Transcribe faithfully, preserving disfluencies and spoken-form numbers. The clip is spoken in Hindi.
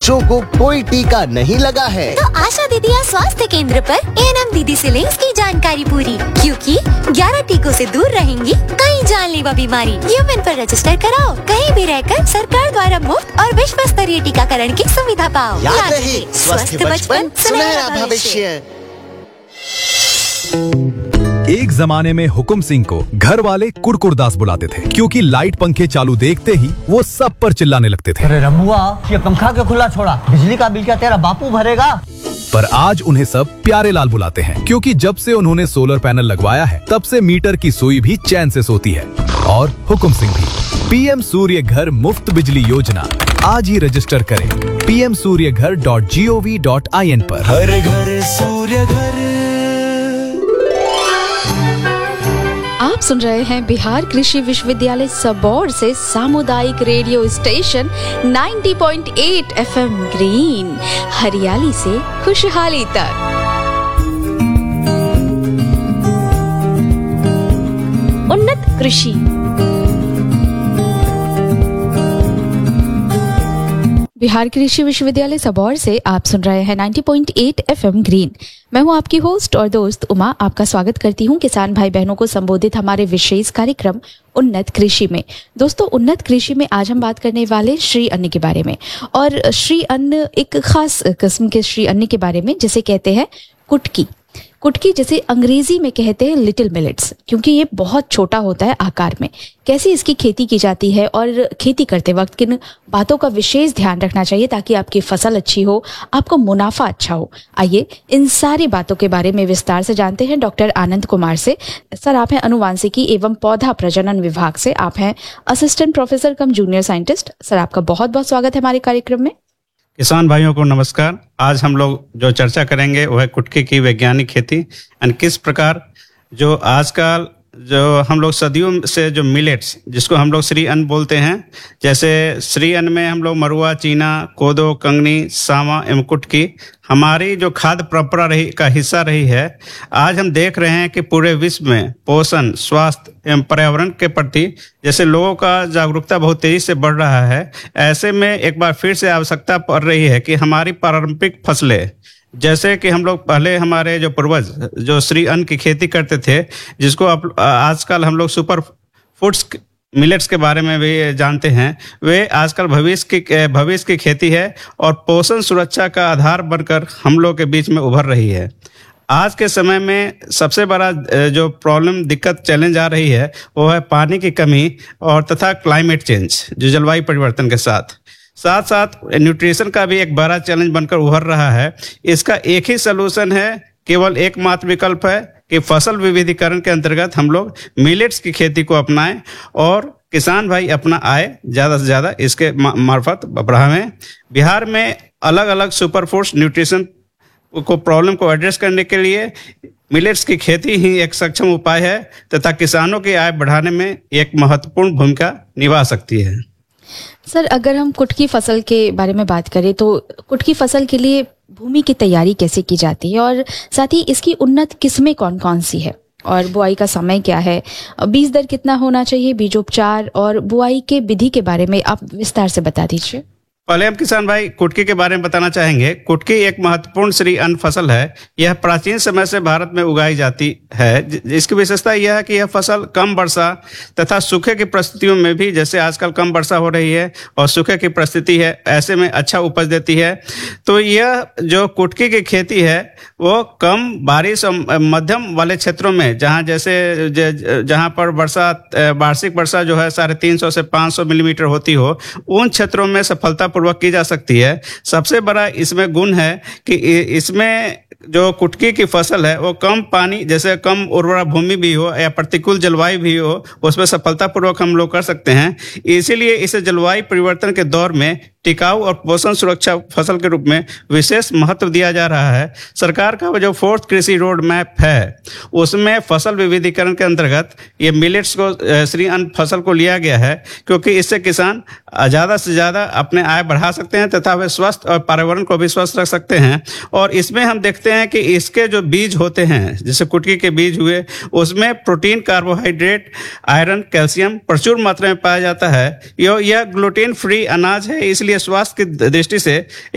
बच्चों को कोई टीका नहीं लगा है। तो आशा दीदी या स्वास्थ्य केंद्र पर एएनएम दीदी से लें इसकी जानकारी पूरी, क्योंकि ग्यारह टीकों से दूर रहेंगी कई जानलेवा बीमारी। यूमेन पर रजिस्टर कराओ, कहीं भी रहकर सरकार द्वारा मुफ्त और विश्व स्तरीय टीकाकरण की सुविधा पाओ। याद रहे, स्वस्थ बचपन सुनहरा भविष्य। एक जमाने में हुकुम सिंह को घर वाले कुड़कुड़दास बुलाते थे, क्योंकि लाइट पंखे चालू देखते ही वो सब पर चिल्लाने लगते थे। अरे रमुआ, ये पंखा क्यों खुला छोड़ा? बिजली का बिल क्या तेरा बापू भरेगा? पर आज उन्हें सब प्यारे लाल बुलाते हैं, क्योंकि जब से उन्होंने सोलर पैनल लगवाया है तब से मीटर की सुई भी चैन से सोती है। और हुकुम सिंह भी। पीएम सूर्य घर मुफ्त बिजली योजना आज ही रजिस्टर करें पी एम सूर्य घर dot G O V dot I N पर। हर घर सूर्य घर। आप सुन रहे हैं बिहार कृषि विश्वविद्यालय सबौर से सामुदायिक रेडियो स्टेशन नब्बे पॉइंट आठ एफएम ग्रीन, हरियाली से खुशहाली तक। उन्नत कृषि। बिहार कृषि विश्वविद्यालय सबौर से आप सुन रहे हैं नब्बे पॉइंट आठ एफएम ग्रीन। मैं हूं आपकी होस्ट और दोस्त उमा। आपका स्वागत करती हूं किसान भाई बहनों को संबोधित हमारे विशेष कार्यक्रम उन्नत कृषि में। दोस्तों, उन्नत कृषि में आज हम बात करने वाले श्री अन्न के बारे में, और श्री अन्न एक खास किस्म के श्री अन्न के बारे में जिसे कहते हैं कुटकी। कुटकी जिसे अंग्रेजी में कहते हैं लिटिल मिलेट्स, क्योंकि ये बहुत छोटा होता है आकार में। कैसे इसकी खेती की जाती है और खेती करते वक्त किन बातों का विशेष ध्यान रखना चाहिए ताकि आपकी फसल अच्छी हो, आपको मुनाफा अच्छा हो, आइए इन सारी बातों के बारे में विस्तार से जानते हैं डॉक्टर आनंद कुमार से। सर, आप हैं अनुवांशिकी एवं पौधा प्रजनन विभाग से, आप हैं असिस्टेंट प्रोफेसर कम जूनियर साइंटिस्ट। सर, आपका बहुत बहुत स्वागत है हमारे कार्यक्रम में। किसान भाइयों को नमस्कार। आज हम लोग जो चर्चा करेंगे वह है कुटकी की वैज्ञानिक खेती और किस प्रकार जो आजकल जो हम लोग सदियों से जो मिलेट्स जिसको हम लोग श्री अन्न बोलते हैं, जैसे श्री अन्न में हम लोग मरुआ, चीना, कोदो, कंगनी, सावा एवं कुटकी हमारी जो खाद्य परंपरा रही का हिस्सा रही है। आज हम देख रहे हैं कि पूरे विश्व में पोषण, स्वास्थ्य एवं पर्यावरण के प्रति जैसे लोगों का जागरूकता बहुत तेजी से बढ़ रहा है, ऐसे में एक बार फिर से आवश्यकता पड़ रही है कि हमारी पारंपरिक फसलें, जैसे कि हम लोग पहले हमारे जो पूर्वज जो श्री अन्न की खेती करते थे, जिसको अब आजकल हम लोग सुपर फूड्स मिलेट्स के बारे में भी जानते हैं, वे आजकल भविष्य की भविष्य की खेती है और पोषण सुरक्षा का आधार बनकर हम लोग के बीच में उभर रही है। आज के समय में सबसे बड़ा जो प्रॉब्लम, दिक्कत, चैलेंज आ रही है वो है पानी की कमी और तथा क्लाइमेट चेंज, जो जलवायु परिवर्तन के साथ साथ साथ न्यूट्रिशन का भी एक बड़ा चैलेंज बनकर उभर रहा है। इसका एक ही सलूशन है, केवल एकमात्र विकल्प है कि फसल विविधीकरण के अंतर्गत हम लोग मिलेट्स की खेती को अपनाएं और किसान भाई अपना आय ज़्यादा से ज़्यादा इसके मार्फत बढ़ावें। बिहार में अलग अलग सुपर फूड्स न्यूट्रिशन को प्रॉब्लम को एड्रेस करने के लिए मिलेट्स की खेती ही एक सक्षम उपाय है तथा किसानों की आय बढ़ाने में एक महत्वपूर्ण भूमिका निभा सकती है। सर, अगर हम कुटकी फसल के बारे में बात करें तो कुटकी फसल के लिए भूमि की तैयारी कैसे की जाती है, और साथ ही इसकी उन्नत किस्में कौन कौन सी है, और बुआई का समय क्या है, बीज दर कितना होना चाहिए, बीजोपचार और बुआई के विधि के बारे में आप विस्तार से बता दीजिए। पहले हम किसान भाई कुटकी के बारे में बताना चाहेंगे। कुटकी एक महत्वपूर्ण श्री अन्न फसल है। यह प्राचीन समय से भारत में उगाई जाती है। इसकी विशेषता यह है कि यह फसल कम वर्षा तथा सूखे की परिस्थितियों में भी, जैसे आजकल कम वर्षा हो रही है और सूखे की परिस्थिति है, ऐसे में अच्छा उपज देती है। तो यह जो कुटकी की खेती है वो कम बारिश और मध्यम वाले क्षेत्रों में, जहाँ जैसे जहाँ पर वर्षा वार्षिक वर्षा जो है साढ़े तीन सौ से पाँच सौ मिलीमीटर होती हो, उन क्षेत्रों में सफलता पूर्वक की जा सकती है। सबसे बड़ा इसमें गुण है कि इसमें जो कुटकी की फसल है वो कम पानी, जैसे कम उर्वरा भूमि भी हो या प्रतिकूल जलवायु भी हो, उसमें सफलतापूर्वक हम लोग कर सकते हैं। इसीलिए इसे जलवायु परिवर्तन के दौर में टिकाऊ और पोषण सुरक्षा फसल के रूप में विशेष महत्व दिया जा रहा है। सरकार का जो फोर्थ कृषि रोड मैप है उसमें फसल विविधीकरण के अंतर्गत ये मिलेट्स को, श्री अन्न फसल को लिया गया है, क्योंकि इससे किसान ज़्यादा से ज़्यादा अपने आय बढ़ा सकते हैं तथा वे स्वस्थ और पर्यावरण को भी स्वस्थ रख सकते हैं। और इसमें हम देखते हैं कि इसके जो बीज होते हैं, जैसे कुटकी के बीज हुए, उसमें प्रोटीन, कार्बोहाइड्रेट, आयरन, कैल्शियम प्रचुर मात्रा में पाया जाता है। यह ग्लूटेन फ्री अनाज है, इसलिए स्वास्थ्य की दृष्टि से